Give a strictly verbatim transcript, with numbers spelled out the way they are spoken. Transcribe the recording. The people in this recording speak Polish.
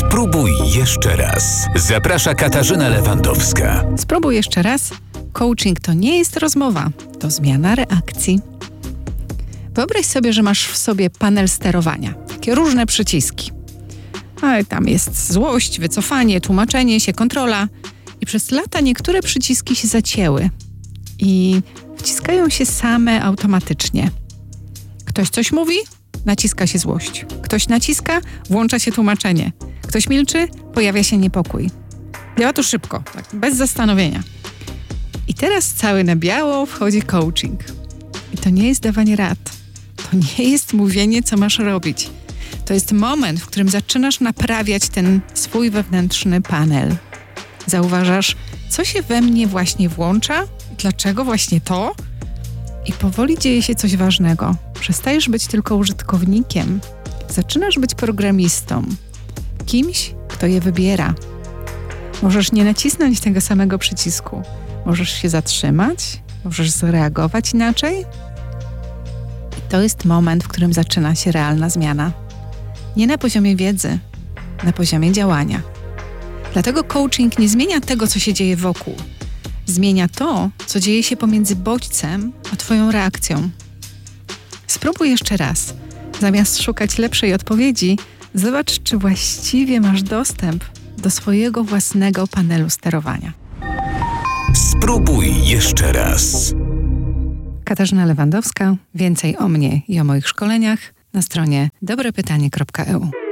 Spróbuj jeszcze raz. Zaprasza Katarzyna Lewandowska. Spróbuj jeszcze raz. Coaching to nie jest rozmowa, to zmiana reakcji. Wyobraź sobie, że masz w sobie panel sterowania. Takie różne przyciski. A tam jest złość, wycofanie, tłumaczenie się, kontrola. I przez lata niektóre przyciski się zacięły. I wciskają się same automatycznie. Ktoś coś mówi? Naciska się złość. Ktoś naciska? Włącza się tłumaczenie. Ktoś milczy? Pojawia się niepokój. Działa to szybko, tak, bez zastanowienia. I teraz cały na biało wchodzi coaching. I to nie jest dawanie rad. To nie jest mówienie, co masz robić. To jest moment, w którym zaczynasz naprawiać ten swój wewnętrzny panel. Zauważasz, co się we mnie właśnie włącza, dlaczego właśnie to? I powoli dzieje się coś ważnego. Przestajesz być tylko użytkownikiem. Zaczynasz być programistą. Kimś, kto je wybiera. Możesz nie nacisnąć tego samego przycisku. Możesz się zatrzymać, możesz zareagować inaczej. I to jest moment, w którym zaczyna się realna zmiana. Nie na poziomie wiedzy, na poziomie działania. Dlatego coaching nie zmienia tego, co się dzieje wokół. Zmienia to, co dzieje się pomiędzy bodźcem a twoją reakcją. Spróbuj jeszcze raz. Zamiast szukać lepszej odpowiedzi, zobacz, czy właściwie masz dostęp do swojego własnego panelu sterowania. Spróbuj jeszcze raz. Katarzyna Lewandowska. Więcej o mnie i o moich szkoleniach na stronie dobre pytanie kropka e u.